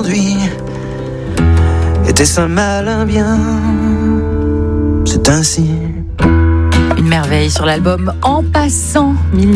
d'aujourd'hui. Était-ce un mal, un bien? C'est ainsi. Une merveille sur l'album En Passant,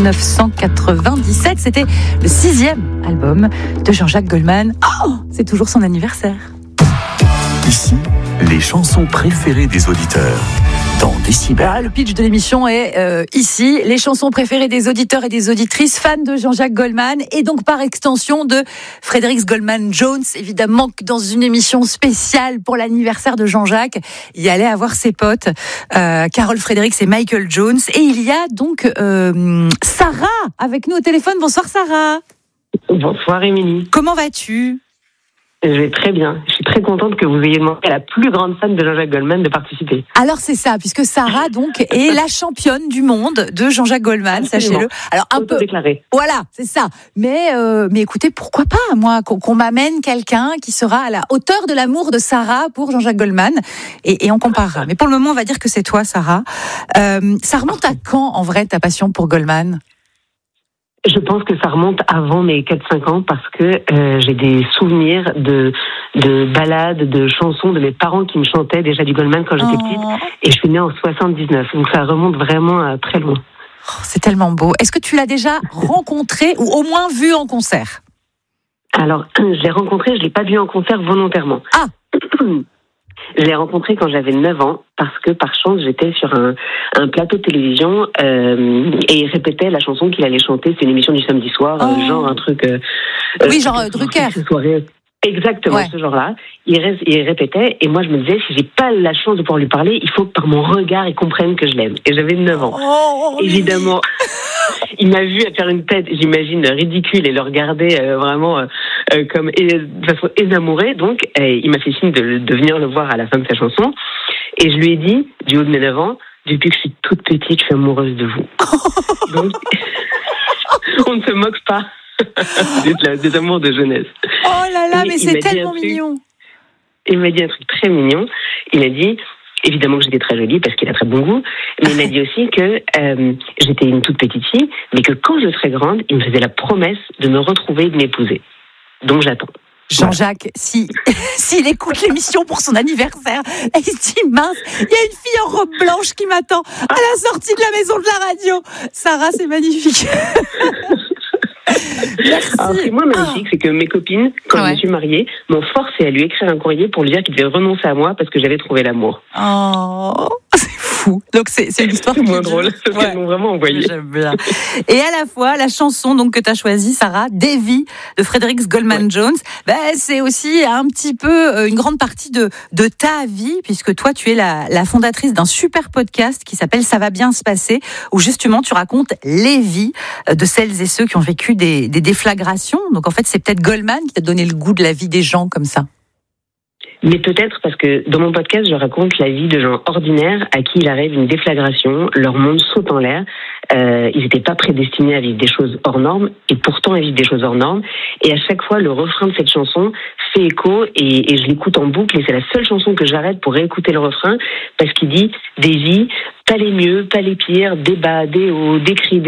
1997. C'était le 6e album de Jean-Jacques Goldman. Oh, c'est toujours son anniversaire. Ici, les chansons préférées des auditeurs. Dans Décibel. Le pitch de l'émission est ici, les chansons préférées des auditeurs et des auditrices fans de Jean-Jacques Goldman et donc par extension de Frédéric Goldman Jones. Évidemment que dans une émission spéciale pour l'anniversaire de Jean-Jacques, il y allait avoir ses potes, Carole Frédéric et Michael Jones. Et il y a donc Sarah avec nous au téléphone. Bonsoir Sarah. Bonsoir Émilie. Comment vas-tu ? Je vais très bien. Je suis très contente que vous ayez demandé à la plus grande fan de Jean-Jacques Goldman de participer. Alors c'est ça, puisque Sarah donc est la championne du monde de Jean-Jacques Goldman, sachez-le. Alors un peu déclaré. Voilà, c'est ça. Mais écoutez, pourquoi pas moi qu'on m'amène quelqu'un qui sera à la hauteur de l'amour de Sarah pour Jean-Jacques Goldman et on comparera. Mais pour le moment, on va dire que c'est toi, Sarah. Ça remonte à quand en vrai ta passion pour Goldman ? Je pense que ça remonte avant mes 4-5 ans parce que j'ai des souvenirs de ballades, de chansons de mes parents qui me chantaient déjà du Goldman quand j'étais petite. Et je suis née en 79, donc ça remonte vraiment à très loin. Oh, c'est tellement beau. Est-ce que tu l'as déjà rencontré ou au moins vu en concert ? Alors, je l'ai rencontré, je ne l'ai pas vu en concert volontairement. Ah. Je l'ai rencontré quand j'avais 9 ans, parce que par chance, j'étais sur un plateau de télévision et il répétait la chanson qu'il allait chanter. C'est une émission du samedi soir, genre un truc... oui, genre Drucker. Exactement, ouais. Ce genre-là. Il répétait, et moi je me disais, si j'ai pas la chance de pouvoir lui parler, il faut que par mon regard, il comprenne que je l'aime. Et j'avais 9 ans. Évidemment, il m'a vu faire une tête, j'imagine, ridicule, et le regarder vraiment comme de façon énamourée. Donc, il m'a fait signe de venir le voir à la fin de sa chanson. Et je lui ai dit, du haut de mes 9 ans, depuis que je suis toute petite, je suis amoureuse de vous. Donc, on ne se moque pas. Des amours de jeunesse. Oh là là, mais c'est tellement mignon. Il m'a dit un truc très mignon. Il m'a dit, évidemment que j'étais très jolie parce qu'il a très bon goût, mais il m'a dit aussi que j'étais une toute petite fille, mais que quand je serais grande, il me faisait la promesse de me retrouver et de m'épouser. Donc j'attends. Jean-Jacques, s'il écoute l'émission pour son anniversaire, il se dit mince, il y a une fille en robe blanche qui m'attend à la sortie de la maison de la radio. Sarah, c'est magnifique. Merci. Alors, ce qui est moins magnifique, c'est que mes copines, quand je me suis mariée, m'ont forcé à lui écrire un courrier pour lui dire qu'il devait renoncer à moi parce que j'avais trouvé l'amour. Oh, c'est fou. Donc c'est une histoire c'est moins drôle, parce qu'elles m'ont vraiment envoyé. J'aime bien. Et à la fois, la chanson donc que tu as choisie, Sarah, Davy, de Frédéric Goldman Jones, c'est aussi un petit peu une grande partie de ta vie, puisque toi, tu es la fondatrice d'un super podcast qui s'appelle Ça va bien se passer, où justement tu racontes les vies de celles et ceux qui ont vécu des déflagrations. Donc en fait, c'est peut-être Goldman qui t'a donné le goût de la vie des gens comme ça. Mais peut-être parce que dans mon podcast, je raconte la vie de gens ordinaires à qui il arrive une déflagration, leur monde saute en l'air. Ils n'étaient pas prédestinés à vivre des choses hors normes, et pourtant ils vivent des choses hors normes. Et à chaque fois, le refrain de cette chanson fait écho, et je l'écoute en boucle, et c'est la seule chanson que j'arrête pour réécouter le refrain, parce qu'il dit des vies, pas les mieux, pas les pires, des bas, des hauts, des cris,